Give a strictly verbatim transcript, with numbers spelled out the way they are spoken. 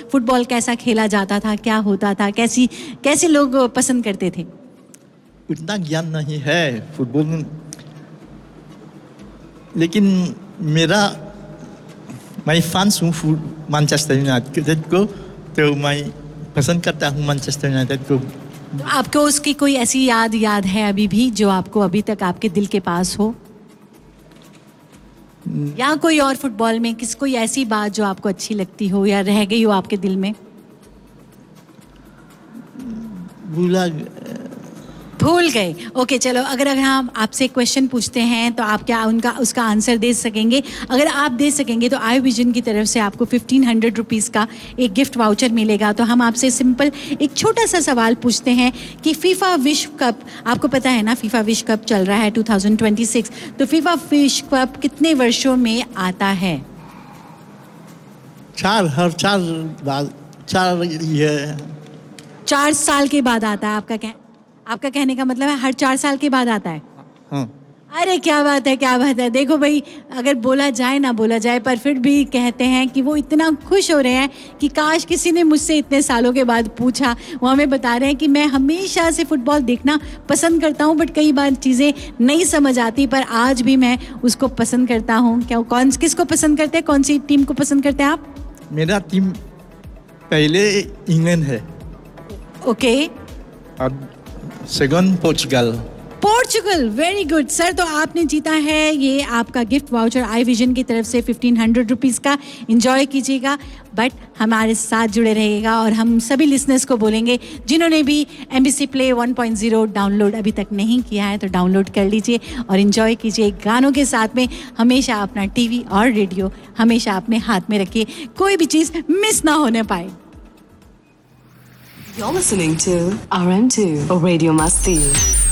Football कैसा खेला जाता था, क्या होता था, कैसी कैसे लोग पसंद करते थे? उतना ज्ञान नहीं है फुटबॉल में, लेकिन मेरा मैं फैंस हूँ मैनचेस्टर यूनाइटेड को, तो मैं पसंद करता हूँ मैनचेस्टर यूनाइटेड को। तो आपको उसकी कोई ऐसी याद याद है अभी भी जो आपको अभी तक आपके दिल के पास हो, या कोई और फुटबॉल में किस कोई ऐसी बात जो आपको अच्छी लगती हो या रह गई हो आपके दिल में? भूला भूल गए। ओके चलो, अगर अगर हम आपसे क्वेश्चन पूछते हैं तो आप क्या उनका उसका आंसर दे सकेंगे? अगर आप दे सकेंगे तो आई विजन की तरफ से आपको फिफ्टीन हंड्रेड रुपीज़ का एक गिफ्ट वाउचर मिलेगा। तो हम आपसे सिंपल एक छोटा सा सवाल पूछते हैं कि फीफा विश्व कप, आपको पता है ना फीफा विश्व कप चल रहा है टू थाउजेंड ट्वेंटी सिक्स, तो फीफा विश्व कप कितने वर्षों में आता है? चार हर चार बाद चार ये चार साल के बाद आता है। आपका कह आपका कहने का मतलब है हर चार साल के बाद आता है? हाँ। अरे क्या बात है, क्या बात है। देखो भाई, अगर बोला जाए ना बोला जाए, पर फिर भी कहते हैं कि वो इतना खुश हो रहे हैं कि काश किसी ने मुझसे इतने सालों के बाद पूछा। वो हमें बता रहे हैं कि मैं हमेशा से फुटबॉल देखना पसंद करता हूँ, बट कई बार चीज़ें नहीं समझ आती, पर आज भी मैं उसको पसंद करता हूँ। क्या कौन किसको पसंद करते हैं, कौन सी टीम को पसंद करते हैं आप? मेरा टीम पहले इंग्लैंड है ओके, और second Portugal. Portugal, very good sir. तो आपने जीता है ये आपका गिफ्ट वाउचर आई विजन की तरफ से फिफ्टीन हंड्रेड रुपीज़ का। इंजॉय कीजिएगा, बट हमारे साथ जुड़े रहिएगा। और हम सभी लिसनर्स को बोलेंगे जिन्होंने भी M B C play one point zero download अभी तक नहीं किया है तो डाउनलोड कर लीजिए और इन्जॉय कीजिए गानों के साथ में। हमेशा अपना टीवी और रेडियो हमेशा अपने हाथ में रखिए, कोई भी चीज़ मिस ना होने पाए। You're listening to R M two, Radio Masti.